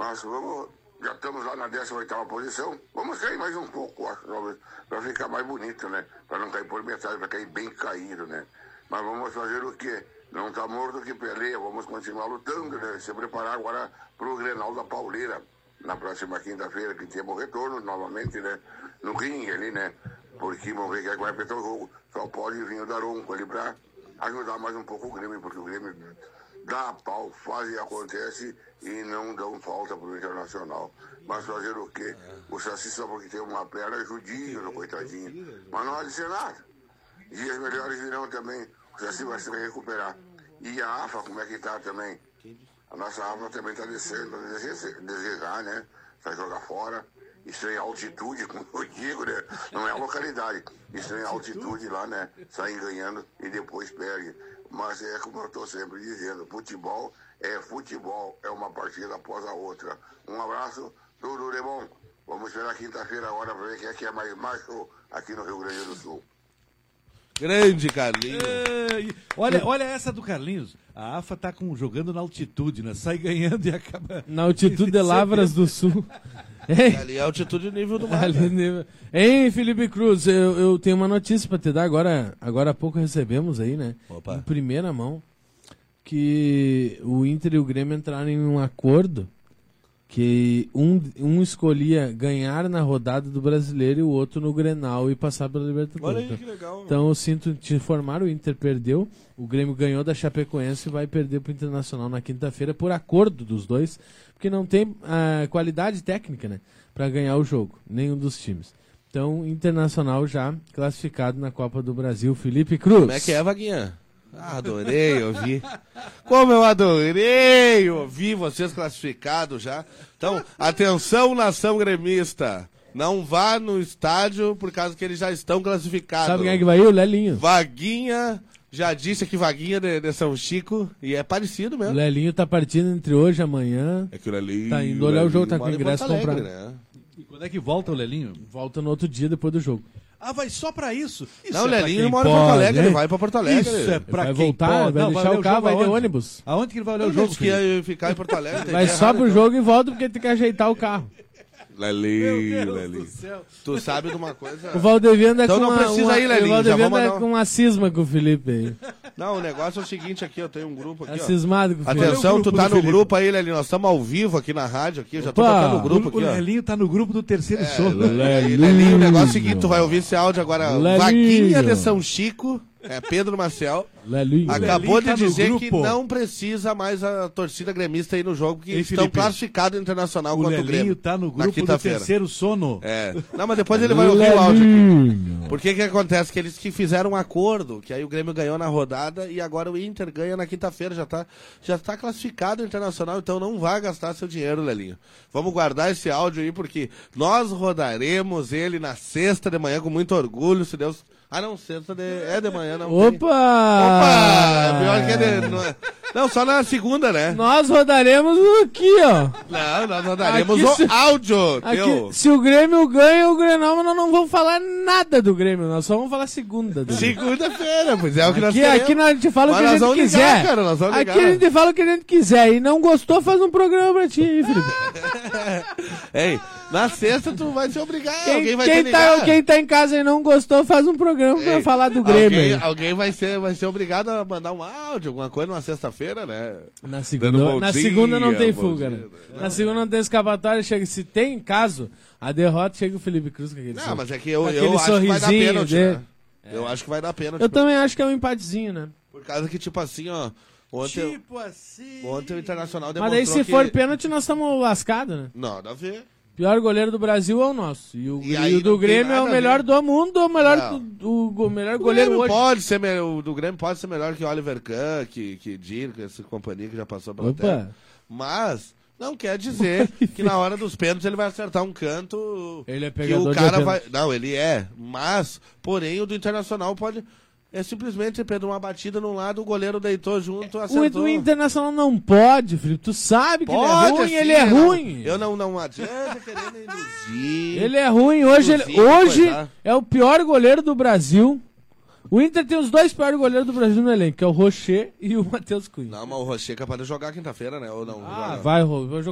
Mas já estamos lá na 18ª posição. Vamos cair mais um pouco, acho, talvez, para ficar mais bonito, né? Para não cair por metade, para cair bem caído, né? Mas vamos fazer o quê? Não está morto que peleia, vamos continuar lutando, né? Se preparar agora para o Grenal da Pauleira, na próxima quinta-feira, que temos retorno novamente, né? No ringue ali, né? Porque vamos ver que vai apertar o jogo. Só pode vir o Daronco ali para ajudar mais um pouco o Grêmio, porque o Grêmio dá pau, faz e acontece e não dão falta pro Internacional. Mas fazer o quê? O Saci só porque tem uma perna judia, coitadinho. Mas não há de ser nada. Dias melhores virão também. O Saci vai se recuperar. E a AFA, como é que tá também? A nossa AFA também tá descendo, desejar, né? Vai jogar fora. Isso é altitude, como eu digo, né? Não é a localidade. Isso é altitude lá, né? Saem ganhando e depois perde. Mas é como eu estou sempre dizendo, futebol, é uma partida após a outra. Um abraço, tudo de bom. Vamos esperar quinta-feira agora para ver quem é que é mais macho aqui no Rio Grande do Sul. Grande Carlinhos. Olha essa do Carlinhos. A AFA tá jogando na altitude, né? Sai ganhando e acaba... Na altitude de Lavras do Sul. Ali é a altitude nível do mar. Hein, Felipe Cruz, eu tenho uma notícia pra te dar. Agora há pouco recebemos aí, né? Opa. Em primeira mão, que o Inter e o Grêmio entraram em um acordo que um escolhia ganhar na rodada do Brasileiro e o outro no Grenal e passar pela Libertadores. Olha aí que legal. Então eu sinto te informar, o Inter perdeu, o Grêmio ganhou da Chapecoense e vai perder pro Internacional na quinta-feira por acordo dos dois, porque não tem qualidade técnica, né, para ganhar o jogo, nenhum dos times. Então, Internacional já classificado na Copa do Brasil. Felipe Cruz. Como é que é, Vaguinha? Adorei ouvir. Como eu adorei ouvir vocês classificados já. Então, atenção, nação gremista. Não vá no estádio por causa que eles já estão classificados. Sabe quem é que vai ir? O Lelinho. Vaguinha, já disse aqui Vaguinha de São Chico, e é parecido mesmo. O Lelinho tá partindo entre hoje e amanhã. É que o Lelinho... Tá indo olhar o jogo, tá com o ingresso comprado. Né? E quando é que volta o Lelinho? Volta no outro dia depois do jogo. Ah, vai só pra isso? Não, o Lelinho mora em Porto Alegre, ele vai pra Porto Alegre. Isso é pra Vai quem voltar, pode. vai Não, deixar o carro, vai de aonde? ônibus. Aonde que ele vai olhar o Eu jogo? disse que ia ficar em Porto Alegre. Vai só pro jogo e volta porque tem que ajeitar o carro. Lelinho. Tu sabe de uma coisa... O Valdevia anda Então com não precisa ir, Lelinho, o Valdevia já vamos anda mandar com uma cisma com o Felipe aí. Não, o negócio é o seguinte aqui, eu tenho um grupo aqui, Tá ó. cismado com o Felipe. Atenção, tu tá do no Felipe. grupo aí, Lelinho. Nós estamos ao vivo aqui na rádio, aqui. Eu já tô Opa! tocando o grupo O aqui, ó. Lelinho tá no grupo do terceiro sono. Lelinho, o negócio é o seguinte, tu vai ouvir esse áudio agora. Lelinho. Vaguinha de São Chico, Pedro Maciel, Lelinho. acabou Lelinho tá de no dizer grupo. que não precisa mais a torcida gremista aí no jogo, porque Ei, estão Felipe, classificados internacional O contra o Lelinho Grêmio. tá no na grupo do quinta-feira. terceiro sono. É. Não, mas depois ele vai ouvir o áudio aqui. Por que acontece? Que eles que fizeram um acordo, que aí o Grêmio ganhou na rodada e agora o Inter ganha na quinta-feira, já tá classificado internacional, então não vai gastar seu dinheiro, Lelinho. Vamos guardar esse áudio aí, porque nós rodaremos ele na sexta de manhã com muito orgulho, se Deus... Ah, não, sexta é de manhã, não. Opa! Opa! Pior que é de... Não, só na segunda, né? Nós rodaremos aqui, ó. Não, nós rodaremos Aqui o áudio. Teu. Aqui, se o Grêmio ganha o Grenal, nós não vamos falar nada do Grêmio, nós só vamos falar segunda. Do Grêmio. Segunda-feira, pois é o que nós Aqui, queremos. aqui a gente fala o Mas que a nós gente vamos quiser. ligar, cara, nós vamos ligar. Aqui a gente fala o que a gente quiser. E não gostou, faz um programa pra ti, Felipe. Ei, na sexta tu vai ser obrigado. Alguém vai te Quem ligar. quem tá em casa e não gostou, faz um programa pra falar do Grêmio. aí. Alguém vai ser obrigado a mandar um áudio, alguma coisa numa sexta-feira, né? Na Dando segunda, bom na dia, segunda não tem bom fuga, dia. né? Na segunda não tem escapatória, chega. Se tem caso, a derrota chega o Felipe Cruz com aquele Não, sorriso. mas é que eu Aquele acho que vai dar sorrisinho pênalti, dele. né? Eu acho que vai dar pênalti. Eu também acho que é um empatezinho, né? Por causa que, tipo assim, ó... Ontem, Tipo assim... ontem o Internacional Mas demonstrou daí se que... for pênalti, nós estamos lascados, né? Nada a ver. Pior goleiro do Brasil é o nosso. E o, E aí do não tem Grêmio é nada o a melhor ver. do mundo, o melhor, Não. o melhor O goleiro Grêmio hoje. pode ser o do Grêmio pode ser melhor que o Oliver Kahn, que Dirk, essa companhia que já passou pela Opa. terra. Mas não quer dizer que na hora dos pênaltis ele vai acertar um canto Ele é que pegador o de cara pênalti. vai... Não, ele é. Mas, porém, o do Internacional pode... É simplesmente, Pedro, uma batida num lado, o goleiro deitou junto, acertou. O Internacional não pode, Felipe. Tu sabe que Pode, ele é ruim, assim, ele é não. ruim. Eu não adianta querendo induzir. Ele é ruim. Hoje Inclusive, coisa. é o pior goleiro do Brasil. O Inter tem os dois piores goleiros do Brasil no elenco, que é o Rocher e o Matheus Cunha. Não, mas o Rocher é capaz de jogar quinta-feira, né? Ou não? Joga. Vai jogar.